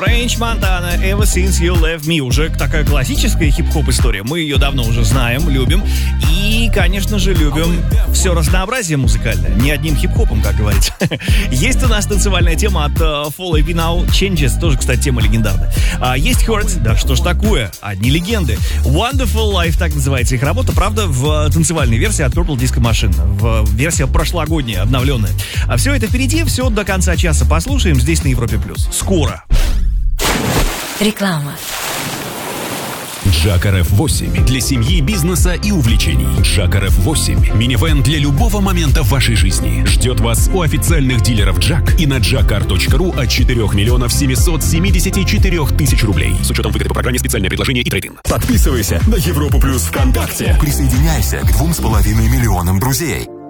Френч Монтана, Ever Since You Left Me. Уже такая классическая хип-хоп история. Мы ее давно уже знаем, любим. И, конечно же, любим все разнообразие музыкальное. Не одним хип-хопом, как говорится. Есть у нас танцевальная тема от Fall AP Now Changes. Тоже, кстати, тема легендарная. Есть Hurt. Да что ж такое? Одни легенды. Wonderful Life, так называется их работа. Правда, в танцевальной версии от Purple Disco Machine. Версия прошлогодняя, обновленная. А все это впереди. Все до конца часа послушаем здесь на Европе+. Скоро. Реклама. Jack RF8 для семьи, бизнеса и увлечений. Jack RF8 – минивэн для любого момента в вашей жизни. Ждет вас у официальных дилеров Jack и на jackcar.ru от 4 миллионов 774 тысяч рублей. С учетом выгоды по программе «Специальное предложение» и трейд-ин. Подписывайся на Европу Плюс ВКонтакте. Присоединяйся к 2,5 миллионам друзей.